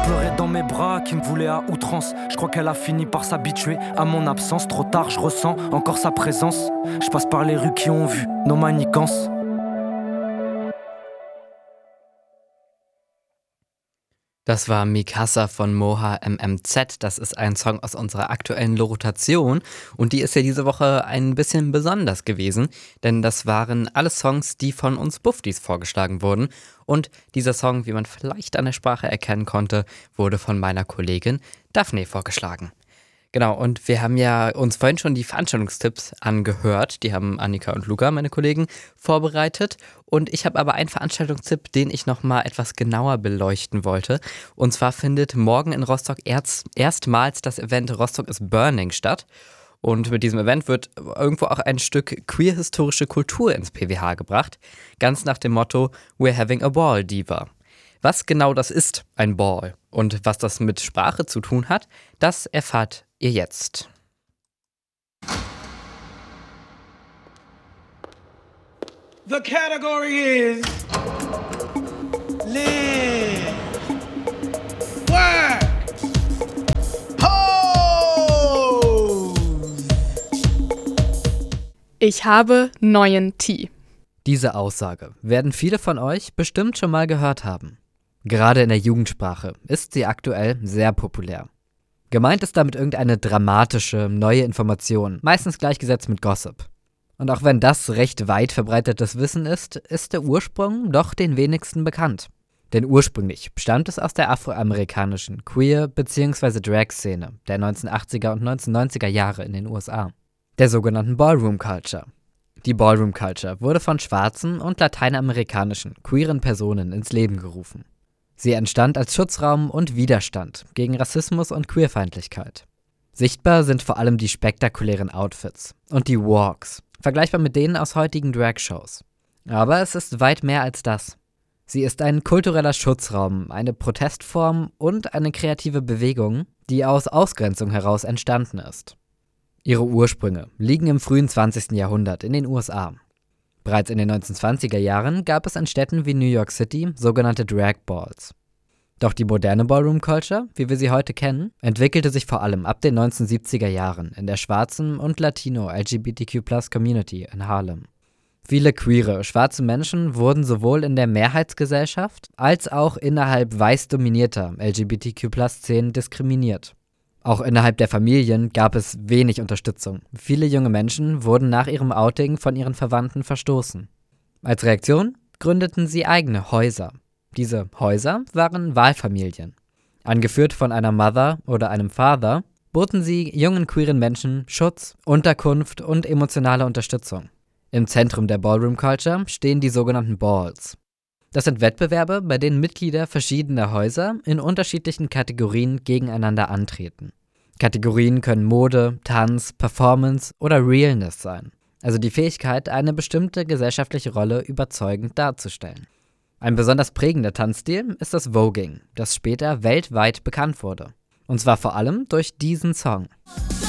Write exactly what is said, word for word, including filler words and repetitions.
pleurait dans mes bras, qui me voulait à outrance. Je crois qu'elle a fini par s'habituer à mon absence. Trop tard, je ressens encore sa présence. Je passe par les rues qui ont vu nos manigances. Das war Mikasa von Moha M M Z. Das ist ein Song aus unserer aktuellen Rotation. Und die ist ja diese Woche ein bisschen besonders gewesen. Denn das waren alle Songs, die von uns Buffdies vorgeschlagen wurden. Und dieser Song, wie man vielleicht an der Sprache erkennen konnte, wurde von meiner Kollegin Daphne vorgeschlagen. Genau, und wir haben ja uns vorhin schon die Veranstaltungstipps angehört. Die haben Annika und Luca, meine Kollegen, vorbereitet. Und ich habe aber einen Veranstaltungstipp, den ich nochmal etwas genauer beleuchten wollte. Und zwar findet morgen in Rostock erst, erstmals das Event Rostock is Burning statt. Und mit diesem Event wird irgendwo auch ein Stück queer-historische Kultur ins P W H gebracht. Ganz nach dem Motto We're having a ball, Diva. Was genau das ist, ein Ball, und was das mit Sprache zu tun hat, das erfahrt ihr jetzt. The category is live, work, pose. Ich habe neuen Tee. Diese Aussage werden viele von euch bestimmt schon mal gehört haben. Gerade in der Jugendsprache ist sie aktuell sehr populär. Gemeint ist damit irgendeine dramatische, neue Information, meistens gleichgesetzt mit Gossip. Und auch wenn das recht weit verbreitetes Wissen ist, ist der Ursprung doch den wenigsten bekannt. Denn ursprünglich stammt es aus der afroamerikanischen Queer- bzw. Drag-Szene der neunzehnhundertachtziger und neunzehnhundertneunziger Jahre in den U S A, der sogenannten Ballroom Culture. Die Ballroom Culture wurde von schwarzen und lateinamerikanischen queeren Personen ins Leben gerufen. Sie entstand als Schutzraum und Widerstand gegen Rassismus und Queerfeindlichkeit. Sichtbar sind vor allem die spektakulären Outfits und die Walks, vergleichbar mit denen aus heutigen Drag-Shows. Aber es ist weit mehr als das. Sie ist ein kultureller Schutzraum, eine Protestform und eine kreative Bewegung, die aus Ausgrenzung heraus entstanden ist. Ihre Ursprünge liegen im frühen zwanzigsten Jahrhundert in den U S A. Bereits in den neunzehnhundertzwanziger Jahren gab es in Städten wie New York City sogenannte Drag Balls. Doch die moderne Ballroom Culture, wie wir sie heute kennen, entwickelte sich vor allem ab den neunzehnhundertsiebziger Jahren in der schwarzen und Latino-L G B T Q Plus Community in Harlem. Viele queere, schwarze Menschen wurden sowohl in der Mehrheitsgesellschaft als auch innerhalb weiß dominierter L G B T Q Plus Szenen diskriminiert. Auch innerhalb der Familien gab es wenig Unterstützung. Viele junge Menschen wurden nach ihrem Outing von ihren Verwandten verstoßen. Als Reaktion gründeten sie eigene Häuser. Diese Häuser waren Wahlfamilien. Angeführt von einer Mother oder einem Father boten sie jungen queeren Menschen Schutz, Unterkunft und emotionale Unterstützung. Im Zentrum der Ballroom Culture stehen die sogenannten Balls. Das sind Wettbewerbe, bei denen Mitglieder verschiedener Häuser in unterschiedlichen Kategorien gegeneinander antreten. Kategorien können Mode, Tanz, Performance oder Realness sein, also die Fähigkeit, eine bestimmte gesellschaftliche Rolle überzeugend darzustellen. Ein besonders prägender Tanzstil ist das Voguing, das später weltweit bekannt wurde. Und zwar vor allem durch diesen Song.